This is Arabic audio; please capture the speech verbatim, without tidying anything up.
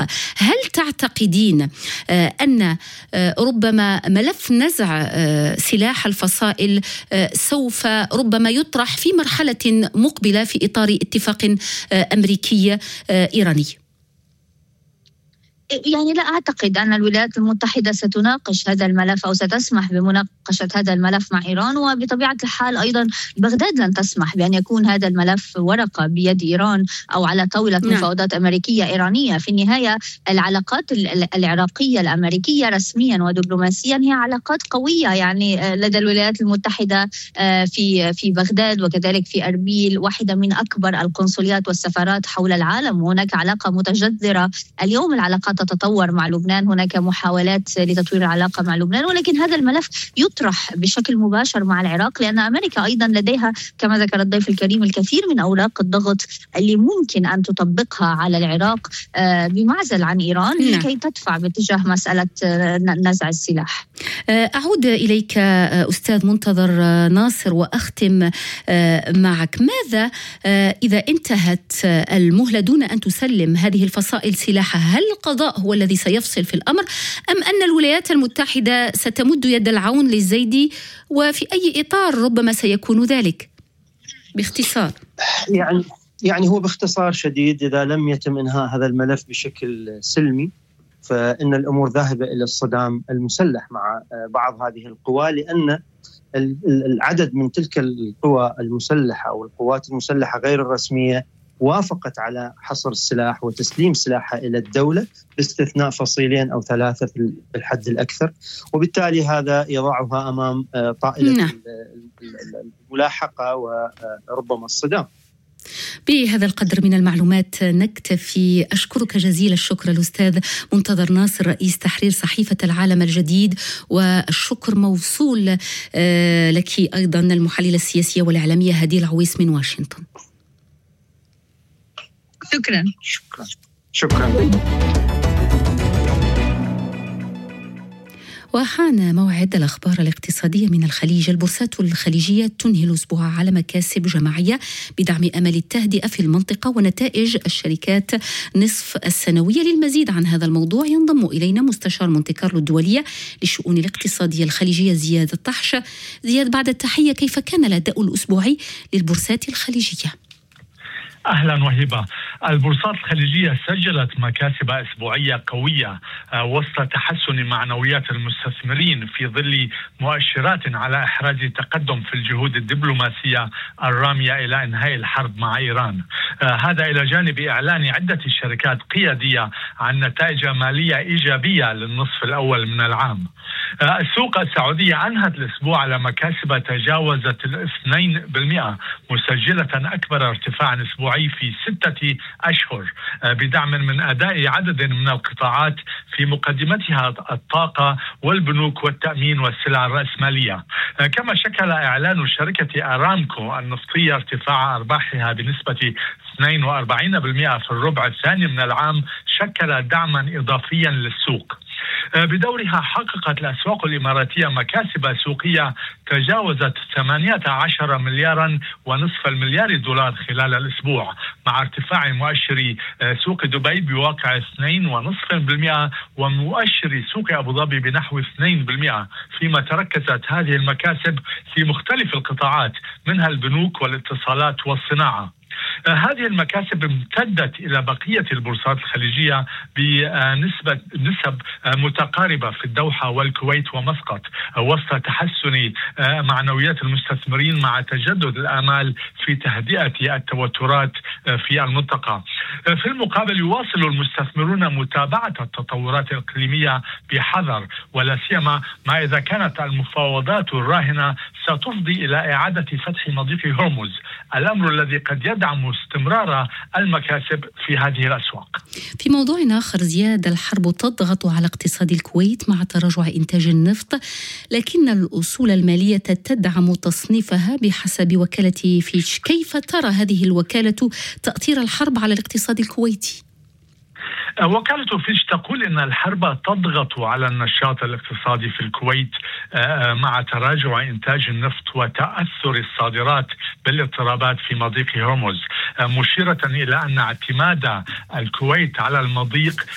هل تعتقدين أن ربما ملف نزع سلاح الفصائل سوف ربما يطرح في مرحلة مقبلة في إطار اتفاق أمريكي إيراني؟ يعني لا أعتقد أن الولايات المتحدة ستناقش هذا الملف أو ستسمح بمناقشة هذا الملف مع إيران، وبطبيعة الحال أيضا بغداد لن تسمح بأن يكون هذا الملف ورقة بيد إيران أو على طاولة مفاوضات أمريكية إيرانية. في النهاية العلاقات العراقية الأمريكية رسميا ودبلوماسيا هي علاقات قوية، يعني لدى الولايات المتحدة في في بغداد وكذلك في أربيل واحدة من أكبر القنصليات والسفارات حول العالم، وهناك علاقة متجذرة. اليوم العلاقات تتطور مع لبنان، هناك محاولات لتطوير العلاقة مع لبنان، ولكن هذا الملف يطرح بشكل مباشر مع العراق، لأن أمريكا أيضا لديها كما ذكر الضيف الكريم الكثير من أوراق الضغط اللي ممكن أن تطبقها على العراق بمعزل عن إيران لكي تدفع باتجاه مسألة نزع السلاح. أعود إليك أستاذ منتظر ناصر وأختم معك. ماذا إذا انتهت المهلة دون أن تسلم هذه الفصائل سلاحها؟ هل القضاء هو الذي سيفصل في الأمر أم أن الولايات المتحدة ستمد يد العون للزيدي، وفي أي إطار ربما سيكون ذلك؟ باختصار يعني يعني هو باختصار شديد، إذا لم يتم إنهاء هذا الملف بشكل سلمي فإن الأمور ذاهبة إلى الصدام المسلح مع بعض هذه القوى، لأن العدد من تلك القوى المسلحة أو القوات المسلحة غير الرسمية وافقت على حصر السلاح وتسليم سلاحها إلى الدولة باستثناء فصيلين أو ثلاثة في الحد الأكثر، وبالتالي هذا يضعها أمام طائلة الملاحقة وربما الصدام. بهذا القدر من المعلومات نكتفي. أشكرك جزيل الشكر الأستاذ منتظر ناصر رئيس تحرير صحيفة العالم الجديد، والشكر موصول لك أيضا المحللة السياسية والإعلامية هديل عويس من واشنطن. شكرا شكرا شكرا. وحان موعد الأخبار الاقتصادية من الخليج. البورصات الخليجية تنهي الأسبوع على مكاسب جماعية بدعم أمل التهدئة في المنطقة ونتائج الشركات نصف السنوية. للمزيد عن هذا الموضوع ينضم إلينا مستشار مونتي كارلو الدولية للشؤون الاقتصادية الخليجية زياد الطحش. زياد، بعد التحية، كيف كان الأداء الأسبوعي للبورصات الخليجية؟ أهلا وهبة. البورصات الخليجية سجلت مكاسب أسبوعية قوية وسط تحسن معنويات المستثمرين في ظل مؤشرات على إحراز تقدم في الجهود الدبلوماسية الرامية إلى إنهاء الحرب مع إيران. هذا إلى جانب إعلان عدة شركات قيادية عن نتائج مالية إيجابية للنصف الأول من العام. السوق السعودية أنهت الأسبوع على مكاسب تجاوزت الاثنين بالمئة، مسجلة أكبر ارتفاع أسبوعي في ستة أشهر بدعم من أداء عدد من القطاعات في مقدمتها الطاقة والبنوك والتأمين والسلع الرأسمالية. كما شكل إعلان شركة أرامكو النفطية ارتفاع أرباحها بنسبة اثنين وأربعين بالمئة في الربع الثاني من العام شكل دعما إضافيا للسوق. بدورها حققت الأسواق الإماراتية مكاسب سوقية تجاوزت ثمانية عشر مليارا ونصف المليار دولار خلال الأسبوع، مع ارتفاع مؤشر سوق دبي بواقع اثنين ونصف بالمئة ومؤشر سوق أبو ظبي بنحو اثنين بالمئة، فيما تركزت هذه المكاسب في مختلف القطاعات منها البنوك والاتصالات والصناعة. هذه المكاسب امتدت إلى بقية البورصات الخليجية بنسبة نسب متقاربة في الدوحة والكويت ومسقط وسط تحسن معنويات المستثمرين مع تجدد الآمال في تهدئة التوترات في المنطقة. في المقابل يواصل المستثمرون متابعة التطورات الإقليمية بحذر، ولا سيما ما إذا كانت المفاوضات الراهنة ستفضي إلى إعادة فتح مضيق هرمز، الأمر الذي قد يدعم استمرار المكاسب في هذه الأسواق. في موضوع آخر، زياد، الحرب تضغط على اقتصاد الكويت مع تراجع إنتاج النفط، لكن الأصول المالية تدعم تصنيفها بحسب وكالة فيتش. كيف ترى هذه الوكالة تأثير الحرب على الاقتصاد الكويتي؟ وكالة فيتش تقول إن الحرب تضغط على النشاط الاقتصادي في الكويت مع تراجع إنتاج النفط وتأثر الصادرات بالاضطرابات في مضيق هرمز، مشيرة إلى أن اعتماد الكويت على المضيق